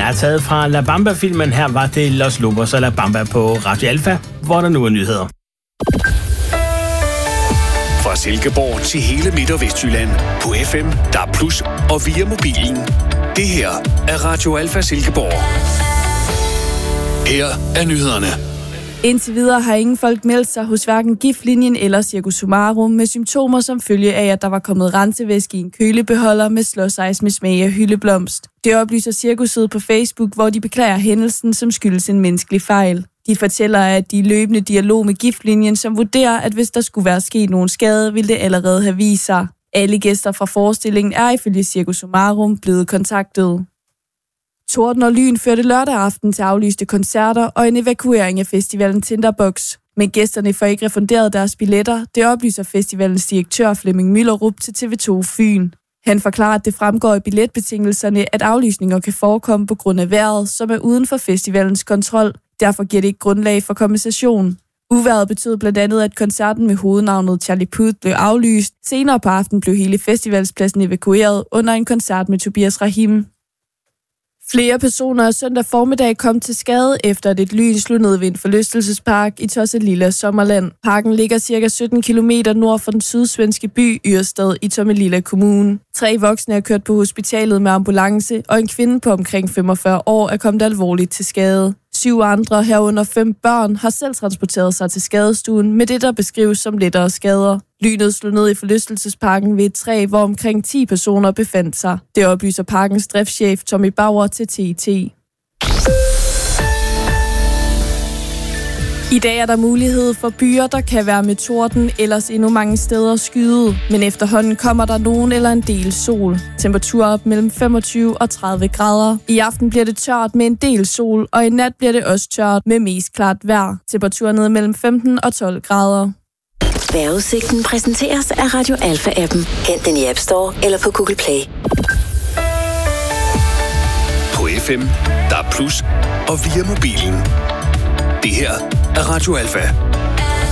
er taget fra La Bamba-filmen. Her var det Los Lobos og La Bamba på Radio Alfa, hvor der nu er nyheder. Fra Silkeborg til hele Midt- og Vestjylland. På FM, DAB+, og via mobilen. Det her er Radio Alfa Silkeborg. Her er nyhederne. Indtil videre har ingen folk meldt sig hos hverken Giftlinjen eller Cirkus Summarum med symptomer som følge af, at der var kommet rensevæske i en kølebeholder med slåsejs med smag af hyldeblomst. Det oplyser cirkuset på Facebook, hvor de beklager hændelsen, som skyldes en menneskelig fejl. De fortæller, at de er i løbende dialog med Giftlinjen, som vurderer, at hvis der skulle være sket nogen skade, ville det allerede have vist sig. Alle gæster fra forestillingen er ifølge Cirkus Summarum blevet kontaktet. Torden og lyn førte lørdag aften til aflyste koncerter og en evakuering af festivalen Tinderbox. Men gæsterne får ikke refunderet deres billetter. Det oplyser festivalens direktør Flemming Møllerup til TV2 Fyn. Han forklarer, at det fremgår i billetbetingelserne, at aflysninger kan forekomme på grund af vejret, som er uden for festivalens kontrol. Derfor giver det ikke grundlag for kompensation. Uvejret betød blandt andet, at koncerten med hovednavnet Charlie Puth blev aflyst. Senere på aftenen blev hele festivalspladsen evakueret under en koncert med Tobias Rahim. Flere personer søndag formiddag kom til skade efter, at et lyn slog ned ved en forlystelsespark i Tosselilla Sommerland. Parken ligger ca. 17 km nord for den sydsvenske by Ørestad i Tomelilla Kommune. 3 voksne er kørt på hospitalet med ambulance, og en kvinde på omkring 45 år er kommet alvorligt til skade. 7 andre, herunder 5 børn, har selv transporteret sig til skadestuen med det, der beskrives som lettere skader. Lynet slog ned i forlystelsesparken ved et træ, hvor omkring 10 personer befandt sig. Det oplyser parkens driftschef Tommy Bauer til TT. I dag er der mulighed for byer, der kan være med torden, ellers endnu mange steder skyde. Men efterhånden kommer der nogen eller en del sol. Temperaturer op mellem 25 og 30 grader. I aften bliver det tørt med en del sol, og i nat bliver det også tørt med mest klart vejr. Temperaturer ned mellem 15 og 12 grader. Vejrudsigten præsenteres af Radio Alfa-appen. Hent den i App Store eller på Google Play. På FM, DAB+, og via mobilen. Det her er Radio Alfa.